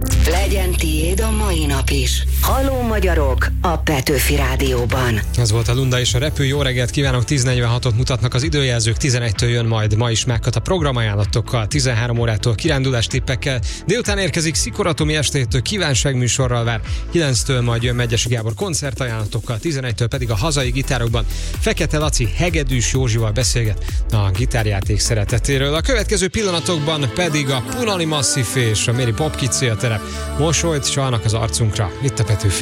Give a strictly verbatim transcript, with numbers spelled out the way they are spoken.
Legyen tiéd a mai nap is. Halló magyarok a Petőfi Rádióban. Ez volt a Lunda és a Repő. Jó reggelt kívánok, tíz negyvenhatot mutatnak az időjelzők, tizenegytől jön majd ma is Megkat a programajánlatokkal, tizenhárom órától kirándulás tippekkel, délután érkezik Szikora Tomi estétől kívánságműsorral vár, kilenctől majd jön Megyesi Gábor koncertajánlatokkal, tizenegytől pedig a hazai gitárokban Fekete Laci Hegedűs Józsival beszélget a gitárjáték szeretetéről. A következő pillanatokban pedig a Punani Massive és a Mary Pop Kids célterep mosolyt csalnak az arcunkra. Itt a Petőfi.